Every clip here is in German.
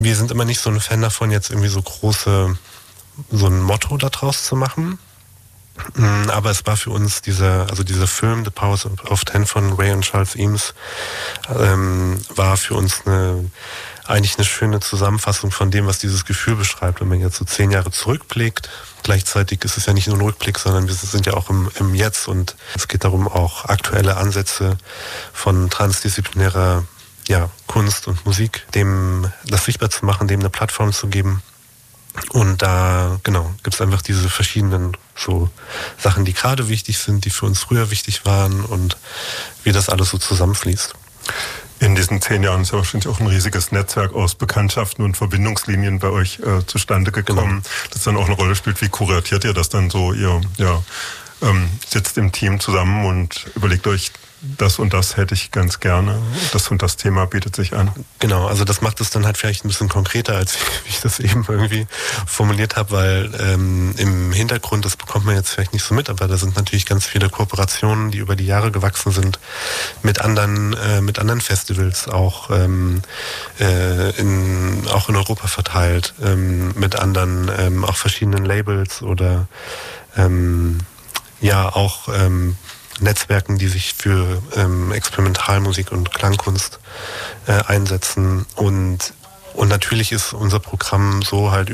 Wir sind immer nicht so ein Fan davon, jetzt irgendwie so ein Motto daraus zu machen. Aber es war für uns dieser Film The Powers of Ten von Ray und Charles Eames war für uns eigentlich eine schöne Zusammenfassung von dem, was dieses Gefühl beschreibt, wenn man jetzt so 10 Jahre zurückblickt. Gleichzeitig ist es ja nicht nur ein Rückblick, sondern wir sind ja auch im Jetzt, und es geht darum, auch aktuelle Ansätze von transdisziplinärer Kunst und Musik, dem das sichtbar zu machen, dem eine Plattform zu geben. Und da, gibt es einfach diese verschiedenen so Sachen, die gerade wichtig sind, die für uns früher wichtig waren, und wie das alles so zusammenfließt. In diesen 10 Jahren ist ja wahrscheinlich auch ein riesiges Netzwerk aus Bekanntschaften und Verbindungslinien bei euch zustande gekommen, das dann auch eine Rolle spielt. Wie kuratiert ihr das dann so? Ihr sitzt im Team zusammen und überlegt euch, das und das hätte ich ganz gerne, das und das Thema bietet sich an. Genau, also das macht es dann halt vielleicht ein bisschen konkreter, als wie ich das eben irgendwie formuliert habe, weil im Hintergrund, das bekommt man jetzt vielleicht nicht so mit, aber da sind natürlich ganz viele Kooperationen, die über die Jahre gewachsen sind, mit anderen Festivals, auch in Europa verteilt, mit anderen, auch verschiedenen Labels oder auch Netzwerken, die sich für Experimentalmusik und Klangkunst einsetzen, und natürlich ist unser Programm so halt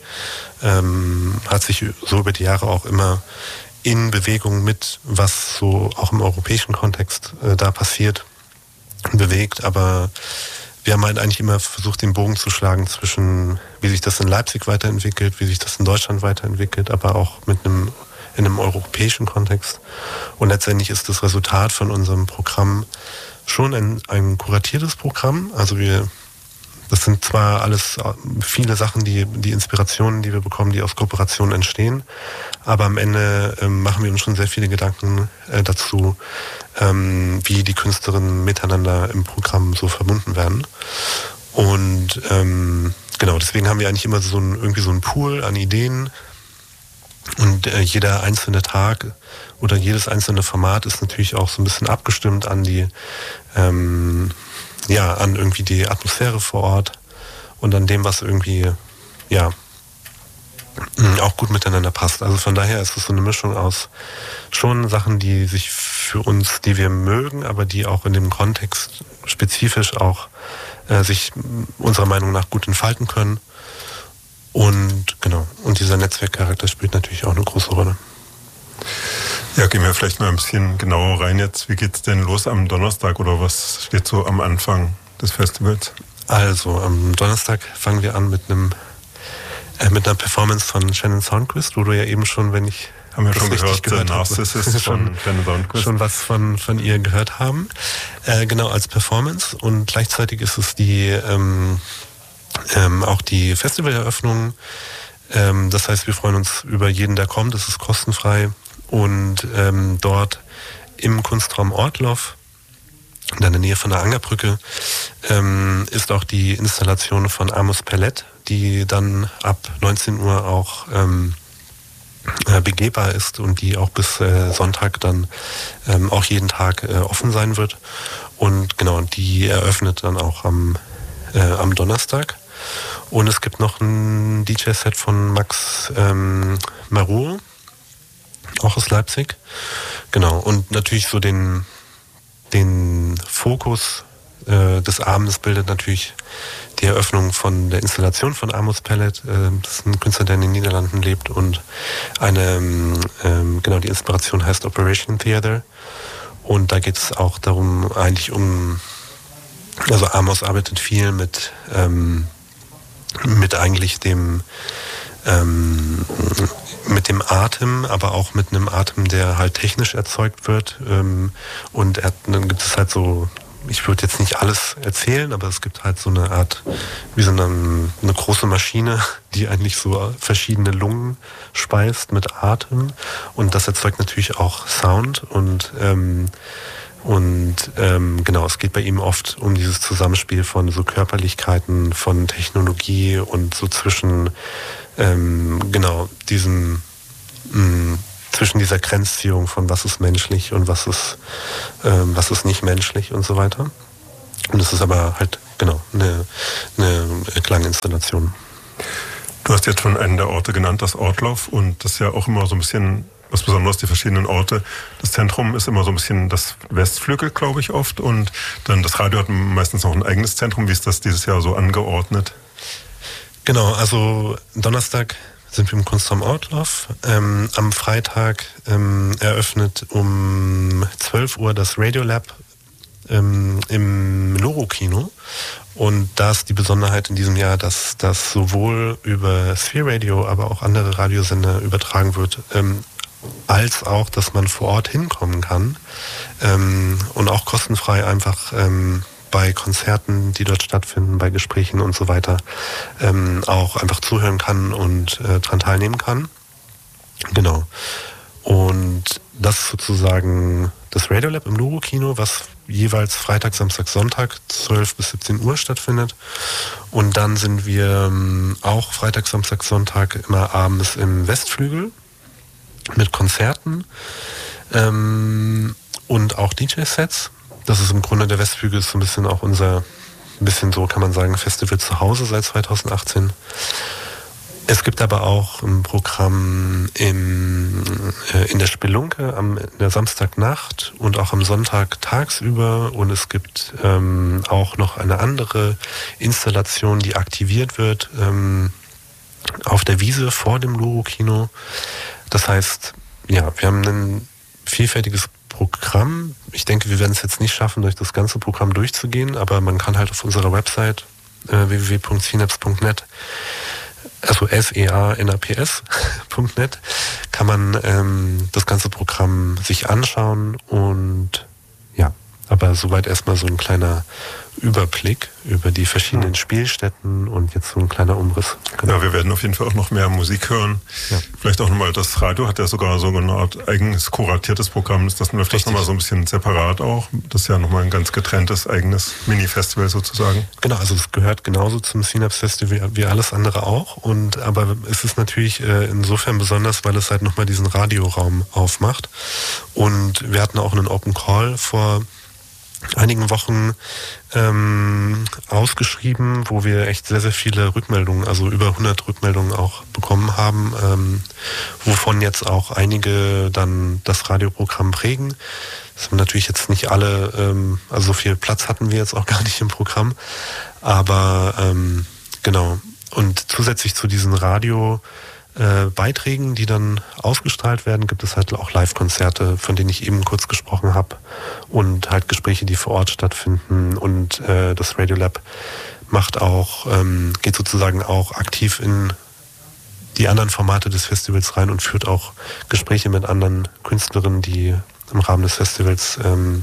hat sich so über die Jahre auch immer in Bewegung mit, was so auch im europäischen Kontext da passiert, bewegt, aber wir haben halt eigentlich immer versucht, den Bogen zu schlagen zwischen, wie sich das in Leipzig weiterentwickelt, wie sich das in Deutschland weiterentwickelt, aber auch in einem europäischen Kontext. Und letztendlich ist das Resultat von unserem Programm schon ein kuratiertes Programm. Also das sind zwar alles viele Sachen, die Inspirationen, die wir bekommen, die aus Kooperationen entstehen, aber am Ende machen wir uns schon sehr viele Gedanken dazu, wie die Künstlerinnen miteinander im Programm so verbunden werden. Und deswegen haben wir eigentlich immer irgendwie so einen Pool an Ideen. Und jeder einzelne Tag oder jedes einzelne Format ist natürlich auch so ein bisschen abgestimmt an an irgendwie die Atmosphäre vor Ort und an dem, was irgendwie auch gut miteinander passt. Also von daher ist es so eine Mischung aus schon Sachen, die sich für uns, die wir mögen, aber die auch in dem Kontext spezifisch auch sich unserer Meinung nach gut entfalten können. Und dieser Netzwerkcharakter spielt natürlich auch eine große Rolle. Ja, gehen wir vielleicht mal ein bisschen genauer rein jetzt. Wie geht's denn los am Donnerstag oder was steht so am Anfang des Festivals? Also am Donnerstag fangen wir an mit einer Performance von Shannon Soundquist, wo du ja eben schon, wenn ich haben wir schon gehört, der Narcissist von Shannon Soundquist. Schon was von ihr gehört haben. Als Performance, und gleichzeitig ist es auch die Festivaleröffnung. Das heißt, wir freuen uns über jeden, der kommt. Es ist kostenfrei. Und dort im Kunstraum Ortloff, in der Nähe von der Angerbrücke, ist auch die Installation von Amos Pellet, die dann ab 19 Uhr auch begehbar ist und die auch bis Sonntag dann auch jeden Tag offen sein wird. Und die eröffnet dann auch am Donnerstag. Und es gibt noch ein DJ-Set von Max Marou, auch aus Leipzig. Und natürlich so den Fokus des Abends bildet natürlich die Eröffnung von der Installation von Amos Pellet. Das ist ein Künstler, der in den Niederlanden lebt, und die Inspiration heißt Operation Theater. Und da geht es auch darum, also Amos arbeitet viel mit eigentlich mit dem Atem, aber auch mit einem Atem, der halt technisch erzeugt wird. Und dann gibt es halt so, ich würde jetzt nicht alles erzählen, aber es gibt halt so eine Art, wie so eine große Maschine, die eigentlich so verschiedene Lungen speist mit Atem. Und das erzeugt natürlich auch Sound. Es geht bei ihm oft um dieses Zusammenspiel von so Körperlichkeiten, von Technologie und so zwischen zwischen dieser Grenzziehung von was ist menschlich und was ist nicht menschlich und so weiter. Und es ist aber halt genau, eine Klanginstallation. Du hast jetzt schon einen der Orte genannt, das Ortlauf, und das ist ja auch immer so ein bisschen was Besonderes, die verschiedenen Orte. Das Zentrum ist immer so ein bisschen das Westflügel, glaube ich, oft, und dann das Radio hat meistens noch ein eigenes Zentrum. Wie ist das dieses Jahr so angeordnet? Genau, also Donnerstag sind wir im Kunstraum Ortlauf. Am Freitag eröffnet um 12 Uhr das Radiolab im Loro-Kino. Und da ist die Besonderheit in diesem Jahr, dass das sowohl über Sphere Radio, aber auch andere Radiosender übertragen wird, als auch, dass man vor Ort hinkommen kann und auch kostenfrei einfach bei Konzerten, die dort stattfinden, bei Gesprächen und so weiter, auch einfach zuhören kann und dran teilnehmen kann. Genau. Und das ist sozusagen das Radiolab im Loro-Kino, was jeweils Freitag, Samstag, Sonntag 12 bis 17 Uhr stattfindet. Und dann sind wir auch Freitag, Samstag, Sonntag immer abends im Westflügel mit Konzerten und auch DJ-Sets. Das ist im Grunde, der Westflügel ist so ein bisschen auch unser, so kann man sagen, Festival zu Hause seit 2018. Es gibt aber auch ein Programm in der Spelunke in der Samstagnacht und auch am Sonntag tagsüber, und es gibt auch noch eine andere Installation, die aktiviert wird auf der Wiese vor dem Loro-Kino. Das heißt, ja, wir haben ein vielfältiges Programm. Ich denke, wir werden es jetzt nicht schaffen, durch das ganze Programm durchzugehen, aber man kann halt auf unserer Website www.synapse.net, also seanaps.net, kann man das ganze Programm sich anschauen. Und ja, aber soweit erstmal so ein kleiner Überblick über die verschiedenen Spielstätten und jetzt so ein kleiner Umriss. Genau. Ja, wir werden auf jeden Fall auch noch mehr Musik hören. Ja. Vielleicht auch nochmal, das Radio hat ja sogar so eine Art eigenes kuratiertes Programm. Das läuft das nochmal so ein bisschen separat auch. Das ist ja nochmal ein ganz getrenntes, eigenes Mini-Festival sozusagen. Genau, also es gehört genauso zum Synapse Festival wie alles andere auch. Aber es ist natürlich insofern besonders, weil es halt nochmal diesen Radioraum aufmacht. Und wir hatten auch einen Open Call vor einigen Wochen ausgeschrieben, wo wir echt sehr, sehr viele Rückmeldungen, also über 100 Rückmeldungen auch bekommen haben, wovon jetzt auch einige dann das Radioprogramm prägen. Das sind natürlich jetzt nicht alle, also so viel Platz hatten wir jetzt auch gar nicht im Programm, aber genau. Und zusätzlich zu diesen Beiträgen, die dann ausgestrahlt werden, gibt es halt auch Live-Konzerte, von denen ich eben kurz gesprochen habe, und halt Gespräche, die vor Ort stattfinden. Und das Radiolab geht sozusagen auch aktiv in die anderen Formate des Festivals rein und führt auch Gespräche mit anderen Künstlerinnen, die im Rahmen des Festivals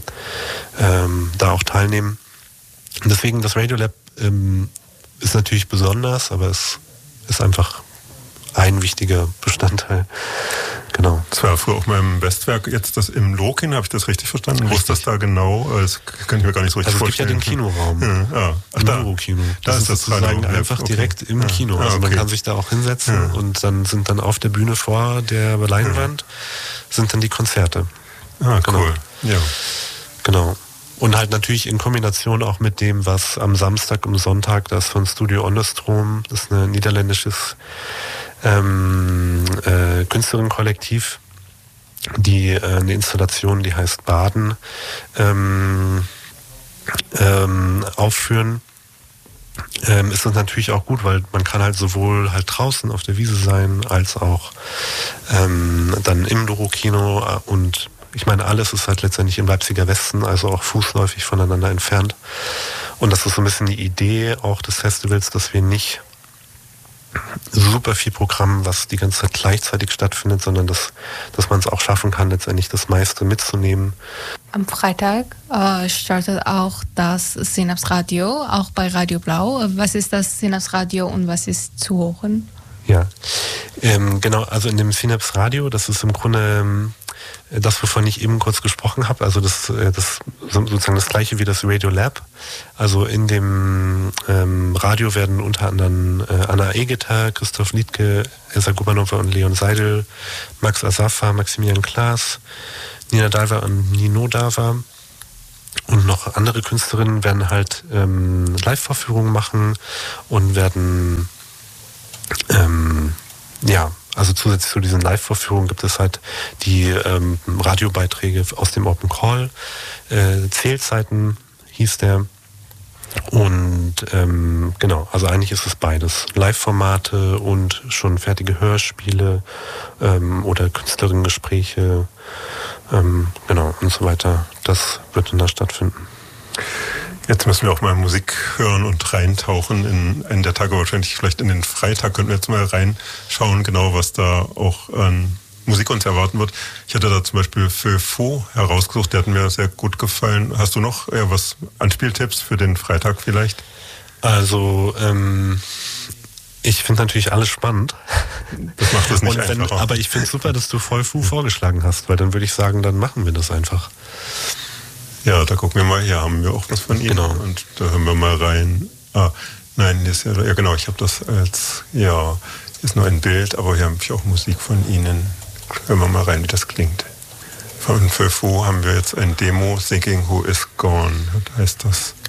da auch teilnehmen. Und deswegen, das Radiolab ist natürlich besonders, aber es ist einfach ein wichtiger Bestandteil. Genau. Das war früher auch mal im Westwerk, jetzt das im Lokin, habe ich das richtig verstanden? Richtig. Wo ist das da genau? Das kann ich mir gar nicht so richtig vorstellen. Es gibt ja den Kinoraum. Ja. Ach, im Loro-Kino. Das ist das sozusagen einfach direkt im Kino. Also man kann sich da auch hinsetzen und dann sind dann auf der Bühne vor der Leinwand sind dann die Konzerte. Ah, cool. Genau. Ja. Genau. Und halt natürlich in Kombination auch mit dem, was am Samstag und Sonntag, das von Studio Onderstroom, das ist ein niederländisches Künstlerinnenkollektiv, die eine Installation, die heißt Baden, aufführen, ist das natürlich auch gut, weil man kann halt sowohl halt draußen auf der Wiese sein, als auch dann im Loro-Kino, und ich meine, alles ist halt letztendlich im Leipziger Westen, also auch fußläufig voneinander entfernt. Und das ist so ein bisschen die Idee auch des Festivals, dass wir nicht super viel Programm, was die ganze Zeit gleichzeitig stattfindet, sondern dass man es auch schaffen kann, letztendlich das meiste mitzunehmen. Am Freitag startet auch das Synapse Radio, auch bei Radio Blau. Was ist das Synapse Radio und was ist zu hören? Ja, genau, also in dem Synapse Radio, das ist im Grunde das, wovon ich eben kurz gesprochen habe, also das sozusagen das gleiche wie das Radiolab. Also in dem Radio werden unter anderem Anna Egeter, Christoph Liedke, Elsa Gubanova und Leon Seidel, Max Asafa, Maximilian Klaas, Nina Dalva und Nino Dava Und noch andere Künstlerinnen werden halt Live-Vorführungen machen und werden also zusätzlich zu diesen Live-Vorführungen gibt es halt die Radiobeiträge aus dem Open Call. Zählzeiten hieß der. Und genau, also eigentlich ist es beides. Live-Formate und schon fertige Hörspiele oder Künstlerinnengespräche, genau, und so weiter. Das wird dann da stattfinden. Jetzt müssen wir auch mal Musik hören und reintauchen in einen der Tage, wahrscheinlich vielleicht in den Freitag könnten wir jetzt mal reinschauen, genau was da auch an Musik uns erwarten wird. Ich hatte da zum Beispiel Feu Fou herausgesucht, der hat mir sehr gut gefallen. Hast du noch was Anspieltipps für den Freitag vielleicht? Also, ich finde natürlich alles spannend. Das macht es nicht einfacher. Aber ich finde es super, dass du Feu Fou vorgeschlagen hast, weil dann würde ich sagen, dann machen wir das einfach. Ja, da gucken wir mal, hier haben wir auch was von Ihnen. Genau. Und da hören wir mal rein. Nein, ist ja genau, ich habe das als, ist nur ein Bild, aber hier habe ich auch Musik von Ihnen. Hören wir mal rein, wie das klingt. Von Feu Fou haben wir jetzt ein Demo, Thinking Who Is Gone, heißt das.